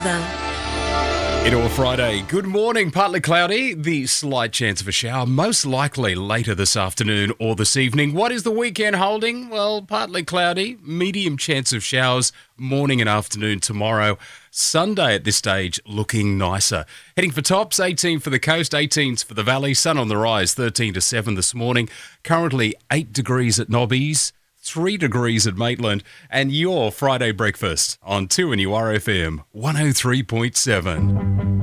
It all Friday. Good morning. Partly cloudy. The slight chance of a shower, most likely later this afternoon or this evening. What is the weekend holding? Well, partly cloudy, medium chance of showers, morning and afternoon tomorrow. Sunday at this stage looking nicer. Heading for tops, 18 for the coast, 18s for the valley. Sun on the rise, 13 to 7 this morning. Currently 8 degrees at Nobbies, 3 degrees at Maitland, and your Friday breakfast on 2NURFM 103.7.